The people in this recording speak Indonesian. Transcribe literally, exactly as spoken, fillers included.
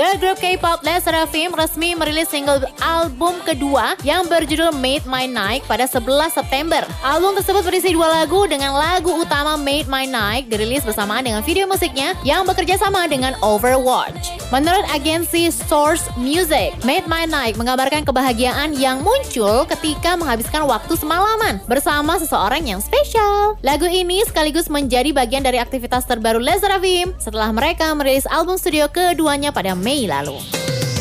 Girl group K-pop LE SSERAFIM resmi merilis single album kedua yang berjudul Made My Night pada sebelas September. Album tersebut berisi dua lagu dengan lagu utama Made My Night dirilis bersamaan dengan video musiknya yang bekerja sama dengan Overwatch. Menurut agensi Source Music, Made My Night menggambarkan kebahagiaan yang muncul ketika menghabiskan waktu semalaman bersama seseorang yang spesial. Lagu ini sekaligus menjadi bagian dari aktivitas terbaru LE SSERAFIM setelah mereka merilis album studio keduanya pada Mei lalu.